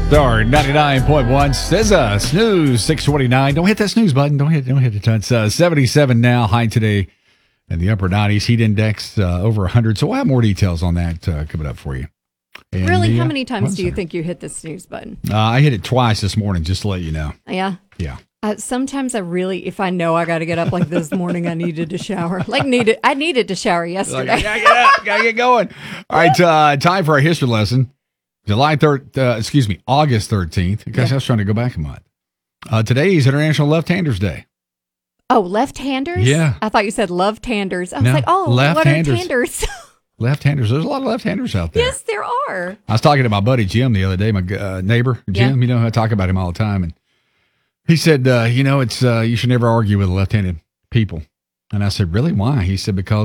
Star 99.1 SZA, snooze 629. Don't hit that snooze button. Don't hit it. It's 77 now, high today in the upper 90s. Heat index over 100. So we'll have more details on that coming up for you. And really? How many times do you think you hit the snooze button? I hit it twice this morning, just to let you know. Yeah? Yeah. Sometimes if I know I got to get up like this morning, I needed to shower. I needed to shower yesterday. I gotta get up. Gotta get going. All right, time for our history lesson. August 13th. Gosh, I was trying to go back a month. Today is International Left-Handers Day. Oh, left-handers? Yeah. I thought you said love-handers. I was like, what are tanders? Left-handers. There's a lot of left-handers out there. Yes, there are. I was talking to my buddy Jim the other day, my neighbor Jim. You know, I talk about him all the time, and he said, it's you should never argue with left-handed people. And I said, really? Why? He said, because